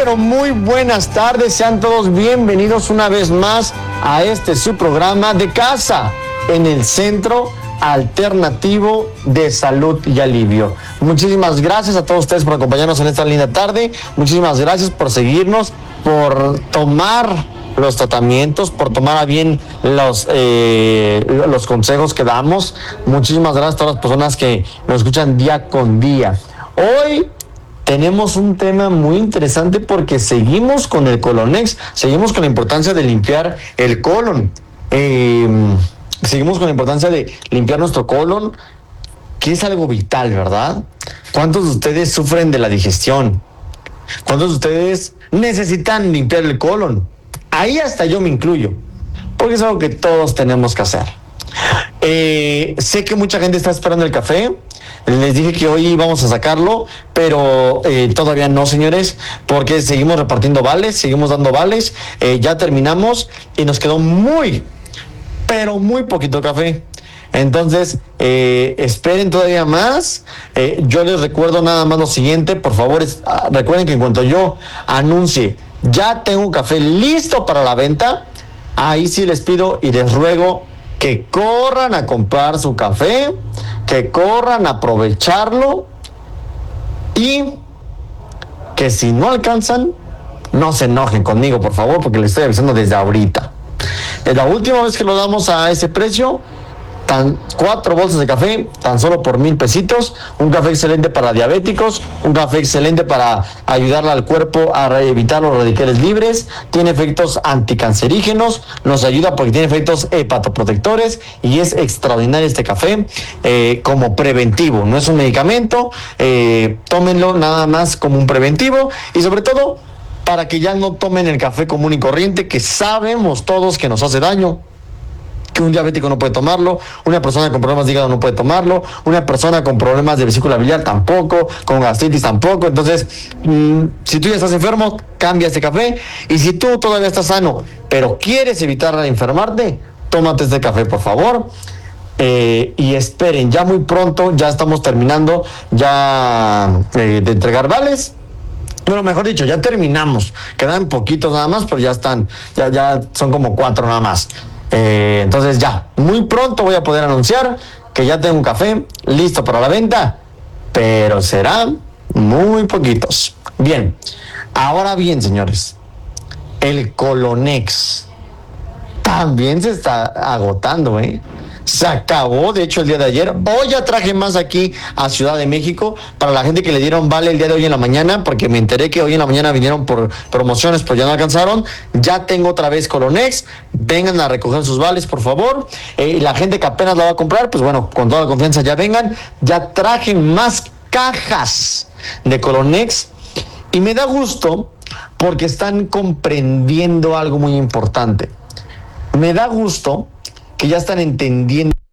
pero muy buenas tardes. Sean todos bienvenidos una vez más a su programa de casa en el Centro Alternativo de Salud y Alivio. Muchísimas gracias a todos ustedes por acompañarnos en esta linda tarde. Muchísimas gracias por seguirnos, por tomar los tratamientos, por tomar a bien los consejos que damos. Muchísimas gracias a todas las personas que nos escuchan día con día. Hoy tenemos un tema muy interesante porque seguimos con el Colonex, seguimos con la importancia de limpiar el colon, seguimos con la importancia de limpiar nuestro colon, que es algo vital, ¿verdad? ¿Cuántos de ustedes sufren de la digestión? ¿Cuántos de ustedes necesitan limpiar el colon? Ahí hasta yo me incluyo, porque es algo que todos tenemos que hacer. Sé que mucha gente está esperando el café. Les dije que hoy íbamos a sacarlo, pero todavía no, señores, porque seguimos repartiendo vales, seguimos dando vales. Ya terminamos y nos quedó pero muy poquito café. Entonces, esperen todavía más. Yo les recuerdo nada más lo siguiente. Por favor, recuerden que en cuanto yo anuncie, ya tengo café listo para la venta, ahí sí les pido y les ruego que corran a comprar su café, que corran a aprovecharlo y que si no alcanzan, no se enojen conmigo, por favor, porque les estoy avisando desde ahorita. Es la última vez que lo damos a ese precio. 4 bolsas de café, tan solo por 1,000 pesitos. Un café excelente para diabéticos, un café excelente para ayudarle al cuerpo a evitar los radicales libres. Tiene efectos anticancerígenos, nos ayuda porque tiene efectos hepatoprotectores y es extraordinario este café como preventivo. No es un medicamento, tómenlo nada más como un preventivo y sobre todo para que ya no tomen el café común y corriente que sabemos todos que nos hace daño. Que un diabético no puede tomarlo, una persona con problemas de hígado no puede tomarlo, una persona con problemas de vesícula biliar tampoco, con gastritis tampoco. Entonces, si tú ya estás enfermo, cambia este café. Y si tú todavía estás sano, pero quieres evitar enfermarte, tómate este café, por favor. Y esperen, ya muy pronto, ya estamos terminando de entregar vales. Bueno, mejor dicho, ya terminamos. Quedan poquitos nada más, pero ya están, ya son como 4 nada más. Entonces ya, muy pronto voy a poder anunciar que ya tengo un café listo para la venta, pero serán muy poquitos. Bien, ahora bien, señores, el Colonex también se está agotando, Se acabó, de hecho, el día de ayer. Hoy ya traje más aquí a Ciudad de México para la gente que le dieron vale el día de hoy en la mañana, porque me enteré que hoy en la mañana vinieron por promociones, pero ya no alcanzaron. Ya tengo otra vez Colonex. Vengan a recoger sus vales, por favor. La gente que apenas la va a comprar, pues bueno, con toda la confianza ya vengan. Ya traje más cajas de Colonex y me da gusto porque están comprendiendo algo muy importante. Me da gusto que ya están entendiendo